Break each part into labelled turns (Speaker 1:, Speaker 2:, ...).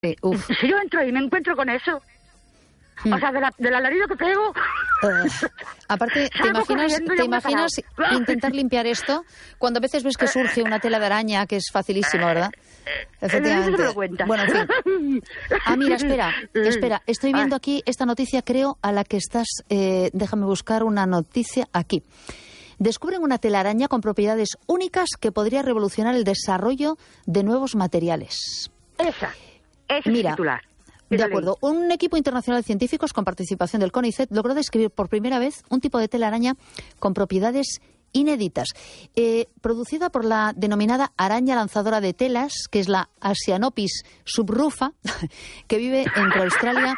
Speaker 1: Sí, uf.
Speaker 2: Si yo entro y me encuentro con eso, o sea, del alarido que pego...
Speaker 1: Aparte, ¿te
Speaker 2: Salgo corriendo y
Speaker 1: imaginas
Speaker 2: aguantarado.
Speaker 1: intentar limpiar esto cuando a veces ves que surge una tela de araña, que es facilísimo, ¿verdad? Efectivamente.
Speaker 2: Eso me lo cuentas.
Speaker 1: Bueno, en fin. Ah, mira, espera. Estoy viendo aquí esta noticia, creo, a la que estás... déjame buscar una noticia aquí. Descubren una telaraña con propiedades únicas que podría revolucionar el desarrollo de nuevos materiales.
Speaker 2: Ese es el titular.
Speaker 1: De acuerdo. Un equipo internacional de científicos con participación del CONICET logró describir por primera vez un tipo de telaraña con propiedades inéditas, producida por la denominada araña lanzadora de telas, que es la Asianopsis subrufa, que vive entre Australia,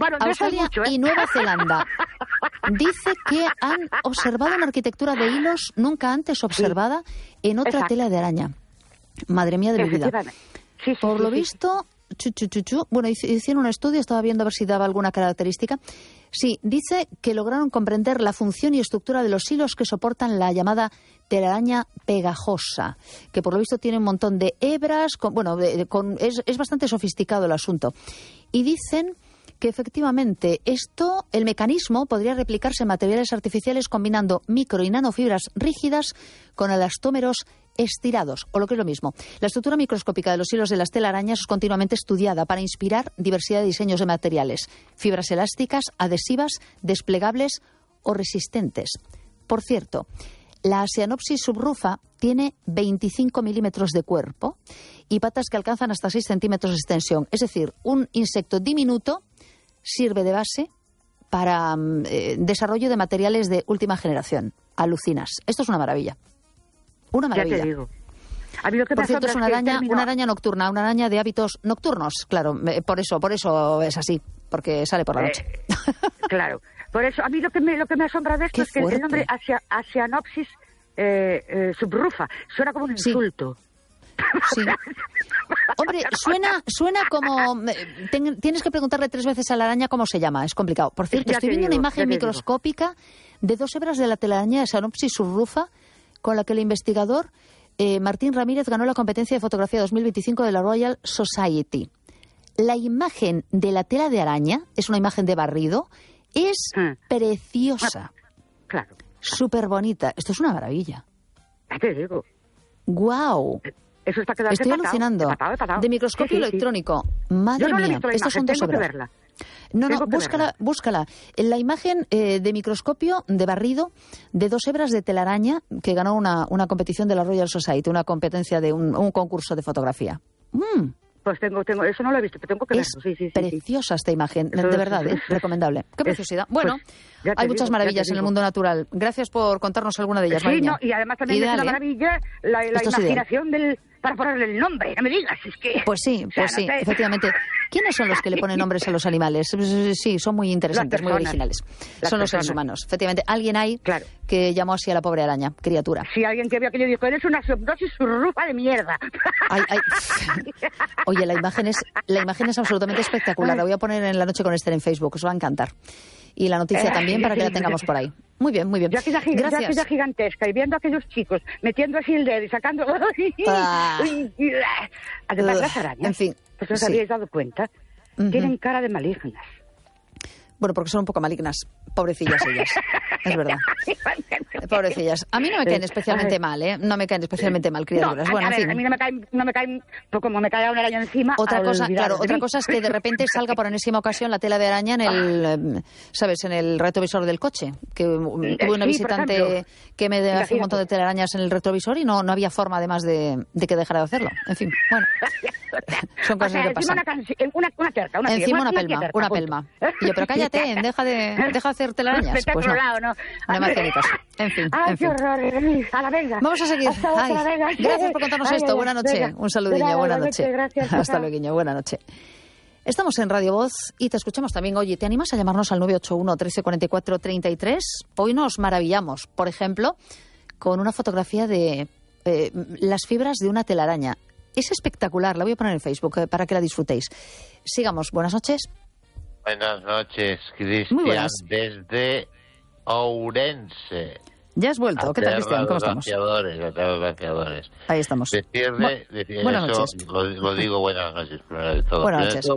Speaker 1: y Nueva Zelanda. Dice que han observado una arquitectura de hilos nunca antes observada en otra tela de araña. Madre mía de mi vida. Por lo visto... Bueno, hicieron un estudio, estaba viendo a ver si daba alguna característica. Sí, dice que lograron comprender la función y estructura de los hilos que soportan la llamada telaraña pegajosa, que por lo visto tiene un montón de hebras, es bastante sofisticado el asunto. Y dicen que efectivamente el mecanismo podría replicarse en materiales artificiales combinando micro y nanofibras rígidas con elastómeros estirados, o lo que es lo mismo. La estructura microscópica de los hilos de las telarañas es continuamente estudiada para inspirar diversidad de diseños de materiales, fibras elásticas, adhesivas, desplegables o resistentes. Por cierto, la Asianopsis subrufa tiene 25 milímetros de cuerpo y patas que alcanzan hasta 6 centímetros de extensión. Es decir, un insecto diminuto sirve de base para desarrollo de materiales de última generación. Alucinas. Esto es una maravilla. Una maravilla.
Speaker 2: Ya te digo. A mí lo que
Speaker 1: por cierto, es una araña nocturna, una araña de hábitos nocturnos. Claro, por eso es así, porque sale por la noche.
Speaker 2: Claro. Por eso, a mí lo que me asombra de esto es que el nombre Asianopsis subrufa suena como un insulto.
Speaker 1: Sí. Hombre, suena como... Tienes que preguntarle 3 veces a la araña cómo se llama, es complicado. Por cierto, estoy viendo una imagen microscópica de 2 hebras de la telaraña Asianopsis subrufa, con la que el investigador Martín Ramírez ganó la competencia de fotografía 2025 de la Royal Society. La imagen de la tela de araña, es una imagen de barrido, es preciosa.
Speaker 2: Claro.
Speaker 1: Súper bonita. Esto es una maravilla.
Speaker 2: Ya te digo.
Speaker 1: ¡Guau!
Speaker 2: Eso está quedando
Speaker 1: Estoy alucinando. De microscopio electrónico. Madre mía, estas son 2 hebras. No, búscala. En la imagen de microscopio de barrido de 2 hebras de telaraña que ganó una competición de la Royal Society, una competencia de un concurso de fotografía.
Speaker 2: Pues tengo, eso no lo he visto, pero tengo que verlo. Sí.
Speaker 1: Preciosa esta imagen, de verdad, recomendable. Qué preciosidad. Bueno, pues, hay muchas maravillas en el mundo natural. Gracias por contarnos alguna de ellas, Mariña.
Speaker 2: Y además también es una maravilla la imaginación para ponerle el nombre, no me digas, es que...
Speaker 1: Pues sí, efectivamente. ¿Quiénes son los que le ponen nombres a los animales? Sí, son muy interesantes, muy originales. Son los seres humanos. Efectivamente, alguien hay que llamó así a la pobre araña, criatura.
Speaker 2: Sí, alguien que vio que yo dijo, eres una Asianopsis subrufa de mierda.
Speaker 1: Oye, la imagen es absolutamente espectacular. La voy a poner en La Noche con Esther en Facebook, os va a encantar. Y la noticia también, para que la tengamos por ahí. Muy bien.
Speaker 2: Gracias. Yo gigantesca, y viendo a aquellos chicos metiendo así el dedo y sacando... Además, las arañas,
Speaker 1: en fin,
Speaker 2: pues os habéis dado cuenta, tienen cara de malignas.
Speaker 1: Bueno, porque son un poco malignas. Pobrecillas ellas. Es verdad. Pobrecillas. A mí no me caen especialmente mal, ¿eh? No me caen especialmente mal, criaturas.
Speaker 2: No,
Speaker 1: bueno, en fin.
Speaker 2: A mí no me caen, pues como me cae una araña encima...
Speaker 1: Otra cosa es que de repente salga por enésima ocasión la tela de araña en el retrovisor del coche. Que tuve una visitante que me hace un montón de telarañas en el retrovisor y no había forma, además, de que dejara de hacerlo. En fin, bueno. Son cosas que pasan.
Speaker 2: Una terca,
Speaker 1: encima una pelma. Y yo, pero cállate, deja de hacer telarañas. Pues no me hace ni caso. En fin.
Speaker 2: Ay, qué horror. A la venga.
Speaker 1: Vamos a seguir. Gracias por contarnos esto. Buenas noches. Un saludillo. Buenas noches. Hasta luego. Buenas noches. Estamos en Radio Voz y te escuchamos también. Oye, ¿te animas a llamarnos al 981 13 44 33? Hoy nos maravillamos, por ejemplo, con una fotografía de las fibras de una telaraña. Es espectacular, la voy a poner en Facebook para que la disfrutéis. Sigamos, buenas noches.
Speaker 3: Buenas noches, Cristian, desde Ourense.
Speaker 1: Ya has vuelto. ¿Qué tal, Cristian? ¿Cómo estamos?
Speaker 3: Glaciadores.
Speaker 1: Ahí estamos.
Speaker 3: Buenas noches.
Speaker 4: Lo digo buenas noches.
Speaker 1: Buenas noches.